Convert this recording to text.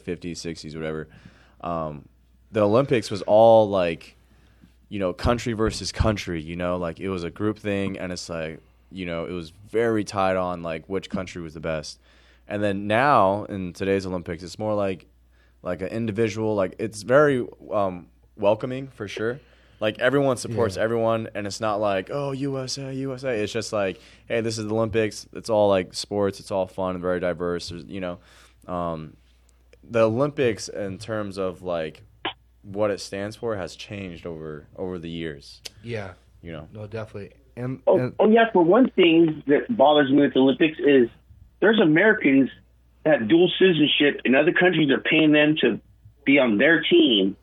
50s, 60s, whatever. The Olympics was all like, country versus country, like it was a group thing, and it's like, it was very tied on like which country was the best. And then now in today's Olympics, it's more like an individual, like it's very welcoming for sure. Like everyone supports everyone, and it's not like, oh, USA, USA. It's just like, hey, this is the Olympics. It's all like sports. It's all fun and very diverse. There's, the Olympics in terms of like what it stands for has changed over the years. Yeah. No, definitely. And yeah, for one thing that bothers me with the Olympics is there's Americans that have dual citizenship in other countries are paying them to be on their team,